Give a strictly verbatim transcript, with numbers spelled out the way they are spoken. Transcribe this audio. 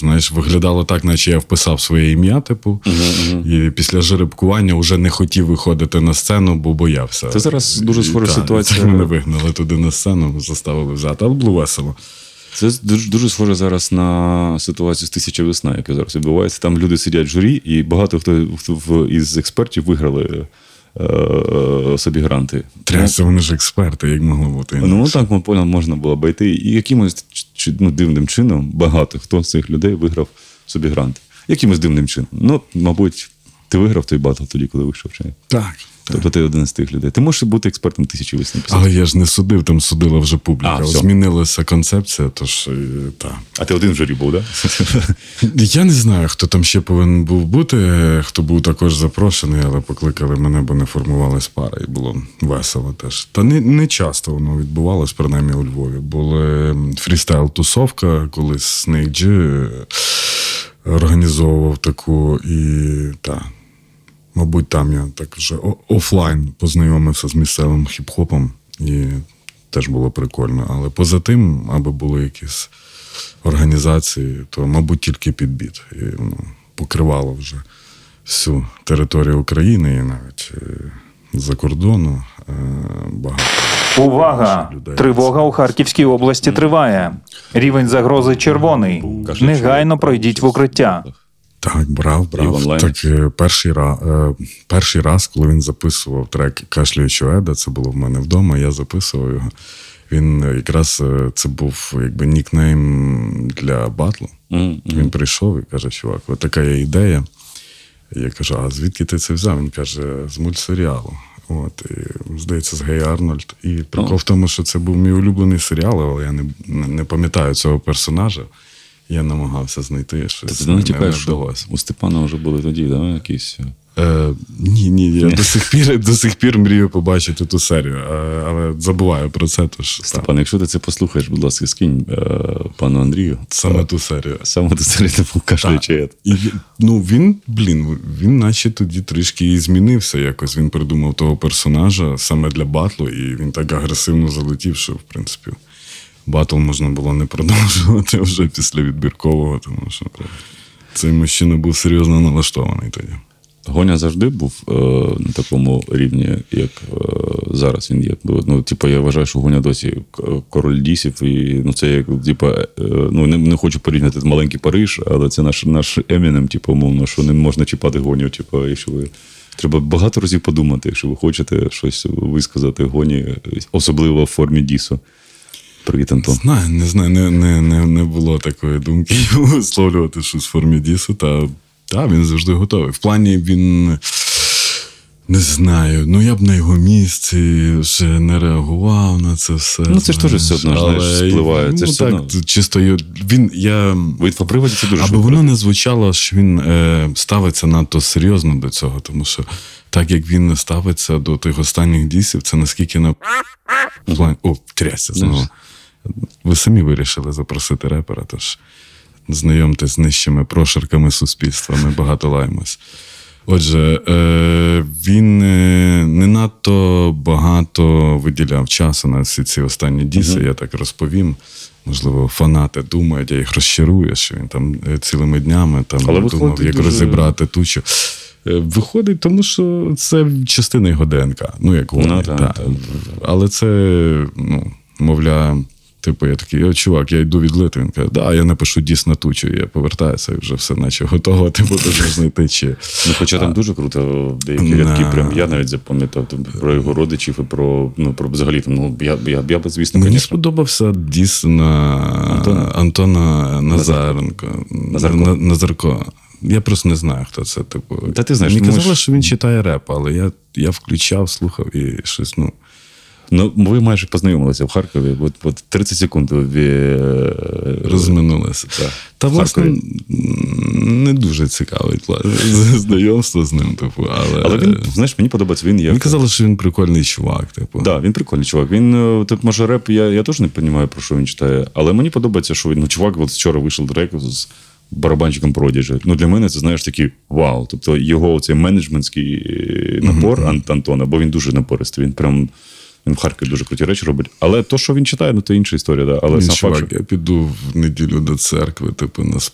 знаєш, виглядало так, наче я вписав своє ім'я, типу, uh-huh. і після жеребкування вже не хотів виходити на сцену, бо боявся. Це зараз дуже схожа ситуація. Так, мене вигнали туди на сцену, заставили взяти, але було весело. Це дуже, дуже схоже зараз на ситуацію з «Тисяча весна», яка зараз відбувається. Там люди сидять в журі, і багато хто, хто із експертів виграли е, собі гранти. Трясся, вони ж експерти, як могло бути. Ну, так можна було обійти. І якимось ну, дивним чином багато хто з цих людей виграв собі гранти. Якимось дивним чином. Ну, мабуть, ти виграв той батл тоді, коли вийшов, чи ні? Так. Тобто ти один з тих людей. Ти можеш бути експертом «Тисячі весни». Але я ж не судив, там судила вже публіка. А, змінилася концепція, тож так. А ти один в журі був, так? Да? Я не знаю, хто там ще повинен був бути, хто був також запрошений, але покликали мене, бо не формувалась пара, і було весело теж. Та не, не часто воно відбувалось, принаймні у Львові. Були фрістайл-тусовка, колись Snake G організовував таку, і так. Мабуть, там я так вже офлайн познайомився з місцевим хіп-хопом, і теж було прикольно. Але поза тим, аби були якісь організації, то, мабуть, тільки під біт. І, ну, покривало вже всю територію України і навіть за кордону багато. Увага! Тривога у Харківській області триває. Рівень загрози червоний. Негайно пройдіть в укриття. Так, брав, брав. Так, перший раз, перший раз, коли він записував трек «Кашляючого Еда», це було в мене вдома, я записував його. Він якраз, це був якби нікнейм для батлу. Mm-hmm. Він прийшов і каже: чувак, от така є ідея. Я кажу: а звідки ти це взяв? Він каже: з мультсеріалу. От, і, здається, з Гей Арнольд. І прикол oh. в тому, що це був мій улюблений серіал, але я не, не пам'ятаю цього персонажа. Я намагався знайти щось. Ти не тікаєш, що у Степана вже були тоді, да, якісь? Е, ні, ні, я до сих пір, до сих пір мрію побачити ту серію, але забуваю про це. Тож, Степан, якщо ти це послухаєш, будь ласка, скинь е, пану Андрію. Саме ту серію. Саме ту серію, типу, «Кашляючий Ед». І, ну, він, блін, він наче тоді трішки і змінився якось. Він придумав того персонажа саме для батлу, і він так агресивно залетів, що, в принципі, батл можна було не продовжувати вже після відбіркового, тому що цей мужчина був серйозно налаштований тоді. Гоня завжди був е, на такому рівні, як е, зараз він є. Ну, типу, я вважаю, що Гоня досі король дісів, і ну, це як, типу, е, ну, не, не хочу порівняти з маленький Париж, але це наш, наш Емінем, типу, умовно, що не можна чіпати Гоню, типу, якщо ви... Треба багато разів подумати, якщо ви хочете щось висказати Гоні, особливо в формі дісу. Привіт, Антон. Знаю, не знаю, не, не, не, не було такої думки висловлювати щось в формі дісу, та та, він завжди готовий. В плані він, не знаю, ну я б на його місці вже не реагував на це все. Ну це ж теж все одно, знаєш, впливає. Ну, це ж так, одно. Чисто, він, я... В інфоприводі це дуже аби воно не звучало, що він е, ставиться надто серйозно до цього, тому що так, як він не ставиться до тих останніх дісів, це наскільки на... В плані... О, трясся знову. Ви самі вирішили запросити репера, тож знайомтесь з нижчими прошарками суспільства, ми багато лаємось. Отже, він не надто багато виділяв часу на всі ці останні діси, uh-huh. я так розповім. Можливо, фанати думають, я їх розчарую, що він там цілими днями там думав, як дуже... розібрати тучу. Виходить, тому що це частина його ДНК. Ну, як вони. No, та. Але це, ну, мовляв, типу, я такий: о, чувак, я йду відлити. Він каже: да, я напишу діс на тучу. Я повертаюся, і вже все наче готово, типу, можна знайти. Чи... Ну, хоча там а... дуже круто, деякі рядки, на... прям я навіть запам'ятав про його родичів і про, ну, про взагалі, там, ну, я, я, я, звісно, мені конечно... сподобався діс на Антона, Антона Назаренко. Назарко. На, Назарко. Я просто не знаю, хто це, типу. Та ти знаєш, мені казали, можеш... що він читає реп, але я, я включав, слухав і щось, ну... Ну, ви майже познайомилися в Харкові, от, от тридцять секунд ви... розминулися. Так. Та, власне, не дуже цікавий знайомство з ним, типу, але... Але він, знаєш, мені подобається, він є... Мені казали, що він прикольний чувак, типу. Так, да, він прикольний чувак. Він, тут, може, реп, я, я теж не розумію, про що він читає, але мені подобається, що він, ну, чувак, от вчора вийшов трек з барабанчиком Prodigy. Ну, для мене це, знаєш, такий вау. Тобто його цей менеджментський напор mm-hmm. Антона, бо він дуже напористий, він прям... Він в Харкові дуже круті речі робить. Але то, що він читає, ну, це інша історія. Да? Але він, сам чувак, факт, що... я піду в неділю до церкви, типу, на,